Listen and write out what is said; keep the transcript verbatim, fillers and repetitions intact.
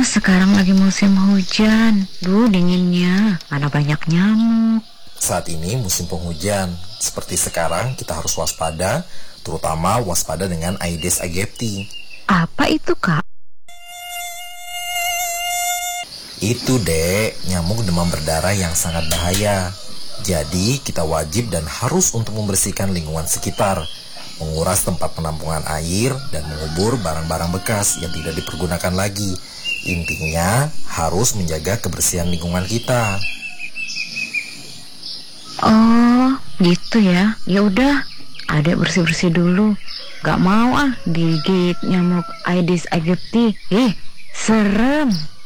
sekarang lagi musim hujan. Duh, dinginnya. Mana banyak nyamuk. Saat ini musim penghujan. Seperti sekarang kita harus waspada, terutama waspada dengan Aedes aegypti. Apa itu, Kak? Itu dek, nyamuk demam berdarah yang sangat bahaya. Jadi kita wajib dan harus untuk membersihkan lingkungan sekitar, menguras tempat penampungan air, dan mengubur barang-barang bekas yang tidak dipergunakan lagi. Intinya harus menjaga kebersihan lingkungan kita. Oh, gitu ya. Ya udah, adek bersih-bersih dulu. Gak mau ah digigit nyamuk Aedes aegypti. Eh, serem.